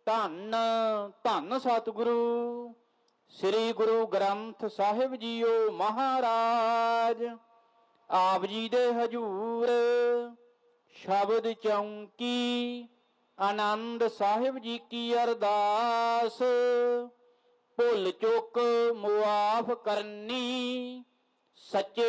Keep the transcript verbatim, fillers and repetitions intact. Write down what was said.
ਧੰਨ ਧੰਨ ਸਤਿਗੁਰੂ ਸ੍ਰੀ ਗੁਰੂ ਗ੍ਰੰਥ ਸਾਹਿਬ ਜੀਓ ਮਹਾਰਾਜ। ਆਪ ਜੀ ਦੇ ਹਜੂਰ ਸ਼ਬਦ ਚੌਂਕੀ ਆਨੰਦ ਸਾਹਿਬ ਜੀ ਕੀ ਅਰਦਾਸ। ਭੁੱਲ ਚੁੱਕ ਮੁਆਫ ਕਰਨੀ, ਸੱਚੇ